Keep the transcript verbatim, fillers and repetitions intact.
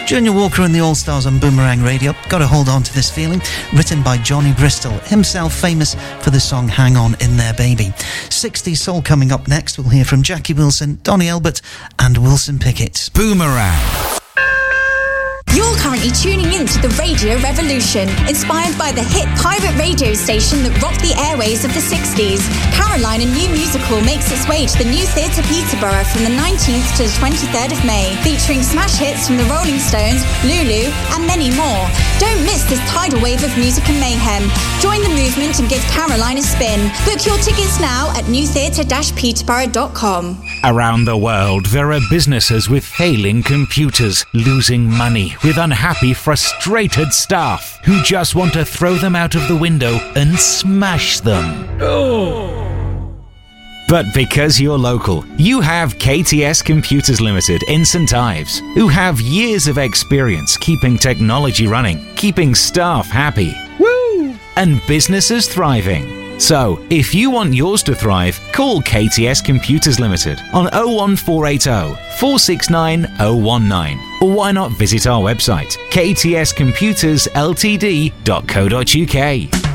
Junior Walker and the All-Stars on Boomerang Radio. Got to hold on to this feeling. Written by Johnny Bristol, himself famous for the song Hang On In There Baby. sixties soul coming up next. We'll hear from Jackie Wilson, Donny Elbert and Wilson Pickett. Boomerang. You're currently tuning in to the Radio Revolution, inspired by the hit pirate radio station that rocked the airways of the sixties. Caroline, a new musical, makes its way to the New Theatre Peterborough from the nineteenth to the twenty-third of May, featuring smash hits from the Rolling Stones, Lulu, and many more. Don't miss this tidal wave of music and mayhem. Join the movement and give Caroline a spin. Book your tickets now at new theatre dash peterborough dot com. Around the world, there are businesses with failing computers, losing money, with unhappy, frustrated staff who just want to throw them out of the window and smash them. Oh. But because you're local, you have K T S Computers Limited in St Ives, who have years of experience keeping technology running, keeping staff happy, woo, and businesses thriving. So, if you want yours to thrive, call K T S Computers Limited on oh one four eight oh, four six nine oh one nine. Or why not visit our website, k t s computers l t d dot co dot u k.